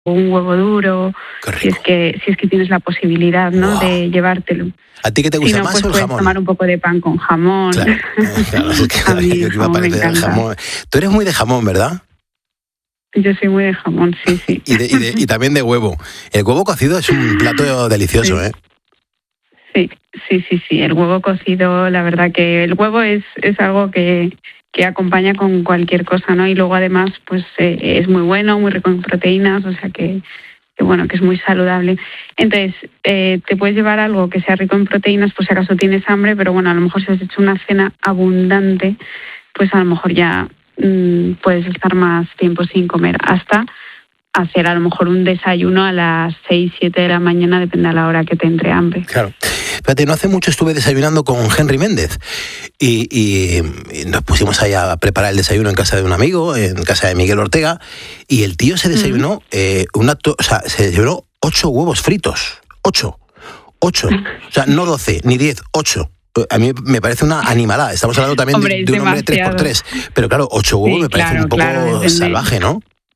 un huevo duro, si es que tienes la posibilidad, ¿no? Wow. De llevártelo. ¿A ti qué te gusta Si no, más pues o el puedes jamón? tomar un poco de pan con jamón. Claro, es que A mí el yo te iba a jamón me parecer el encanta. jamón. Tú eres muy de jamón, ¿verdad? Yo soy muy de jamón, sí. Y también de huevo. El huevo cocido es un plato delicioso, Sí. ¿eh? Sí. El huevo cocido, la verdad que el huevo es algo que acompaña con cualquier cosa, ¿no? Y luego además, pues es muy bueno, muy rico en proteínas, o sea que bueno, que es muy saludable. Entonces, te puedes llevar algo que sea rico en proteínas por si acaso tienes hambre, pero bueno, a lo mejor si has hecho una cena abundante, pues a lo mejor ya puedes estar más tiempo sin comer, hasta hacer a lo mejor un desayuno a las 6, 7 de la mañana, depende de la hora que te entre hambre. Claro. Fíjate, no hace mucho estuve desayunando con Henry Méndez y nos pusimos ahí a preparar el desayuno en casa de un amigo, en casa de Miguel Ortega, y el tío se desayunó, se desayunó 8 huevos fritos. 8. O sea, no 12 ni 10, 8. A mí me parece una animalada. Estamos hablando también Hombre, de un hombre de 3x3. Pero claro, 8 huevos Sí, me parece un poco salvaje, ¿no?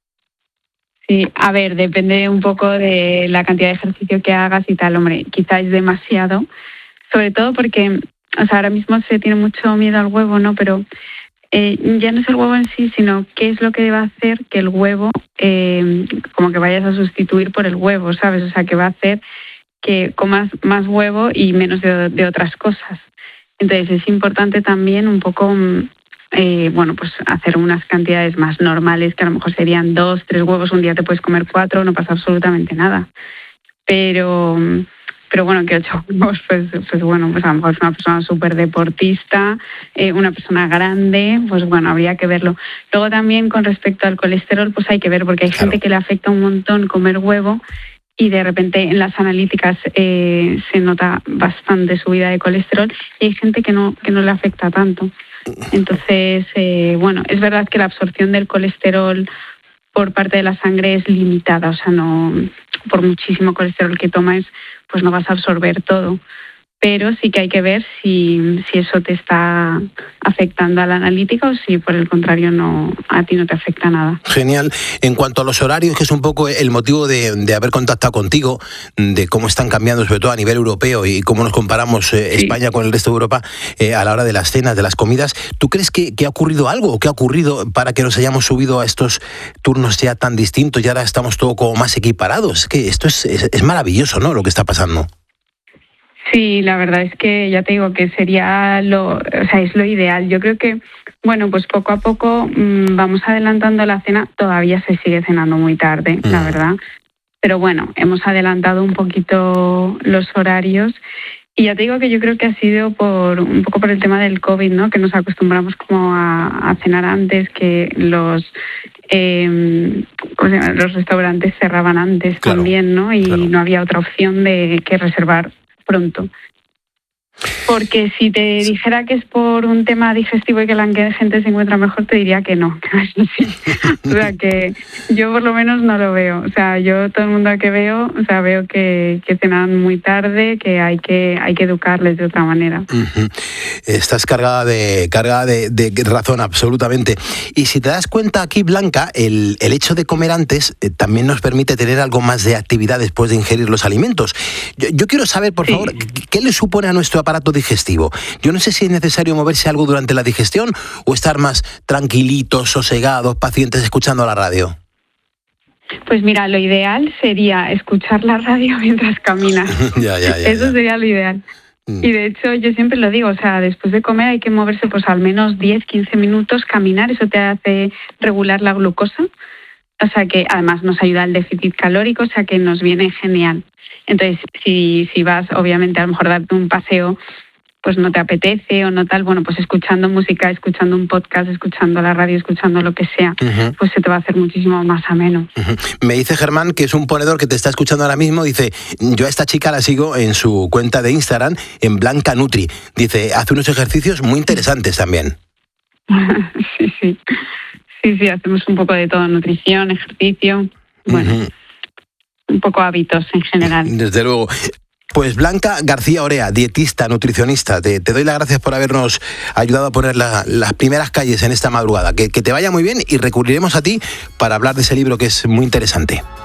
Sí, a ver, depende un poco de la cantidad de ejercicio que hagas y tal. Hombre, quizá es demasiado, sobre todo porque, o sea, ahora mismo se tiene mucho miedo al huevo, ¿no? Pero ya no es el huevo en sí, sino qué es lo que va a hacer que el huevo, como que vayas a sustituir por el huevo, ¿sabes? O sea, que va a hacer que comas más huevo y menos de otras cosas. Entonces es importante también un poco, pues hacer unas cantidades más normales, que a lo mejor serían 2, 3 huevos, un día te puedes comer 4, no pasa absolutamente nada. Pero bueno, que 8 huevos, pues bueno, pues a lo mejor es una persona súper deportista, una persona grande, pues bueno, habría que verlo. Luego también con respecto al colesterol, pues hay que ver, porque hay gente que le afecta un montón comer huevo, y de repente en las analíticas se nota bastante subida de colesterol, y hay gente que no le afecta tanto. Entonces, es verdad que la absorción del colesterol por parte de la sangre es limitada, o sea, no, por muchísimo colesterol que tomes, pues no vas a absorber todo. Pero sí que hay que ver si eso te está afectando a la analítica o si por el contrario a ti no te afecta nada. Genial. En cuanto a los horarios, que es un poco el motivo de haber contactado contigo, de cómo están cambiando sobre todo a nivel europeo y cómo nos comparamos España con el resto de Europa a la hora de las cenas, de las comidas, ¿tú crees que ha ocurrido algo o qué ha ocurrido para que nos hayamos subido a estos turnos ya tan distintos y ahora estamos todos como más equiparados? Que esto es maravilloso, ¿no?, lo que está pasando. Sí, la verdad es que ya te digo que sería es lo ideal. Yo creo que, bueno, pues poco a poco vamos adelantando la cena. Todavía se sigue cenando muy tarde, la verdad. Pero bueno, hemos adelantado un poquito los horarios. Y ya te digo que yo creo que ha sido un poco por el tema del COVID, ¿no? Que nos acostumbramos como a cenar antes, que los restaurantes cerraban antes, claro, también, ¿no? Y no había otra opción de que reservar pronto. Porque si te dijera que es por un tema digestivo y que la gente se encuentra mejor, te diría que no, que no es así. O sea, que yo por lo menos no lo veo. O sea, yo todo el mundo que veo, o sea, veo que cenan muy tarde, que hay que educarles de otra manera. Uh-huh. Estás cargada de razón, absolutamente. Y si te das cuenta aquí, Blanca, el hecho de comer antes también nos permite tener algo más de actividad después de ingerir los alimentos. Yo quiero saber, por favor, ¿qué le supone a nuestro aparato digestivo? Yo no sé si es necesario moverse algo durante la digestión o estar más tranquilitos, sosegados, pacientes, escuchando la radio. Pues mira, lo ideal sería escuchar la radio mientras caminas. Eso sería lo ideal. Y de hecho yo siempre lo digo, o sea, después de comer hay que moverse pues al menos 10-15 minutos, caminar, eso te hace regular la glucosa, o sea que además nos ayuda al déficit calórico, o sea que nos viene genial. Entonces si vas obviamente a lo mejor darte un paseo, pues no te apetece o no tal, bueno, pues escuchando música, escuchando un podcast, escuchando la radio, escuchando lo que sea, pues se te va a hacer muchísimo más ameno. Me dice Germán, que es un ponedor que te está escuchando ahora mismo, dice, yo a esta chica la sigo en su cuenta de Instagram, en Blanca Nutri. Dice, hace unos ejercicios muy interesantes también. Sí, hacemos un poco de todo, nutrición, ejercicio, bueno, un poco hábitos en general. Desde luego. Pues Blanca García Orea, dietista, nutricionista, te doy las gracias por habernos ayudado a poner las primeras calles en esta madrugada. Que te vaya muy bien y recurriremos a ti para hablar de ese libro que es muy interesante.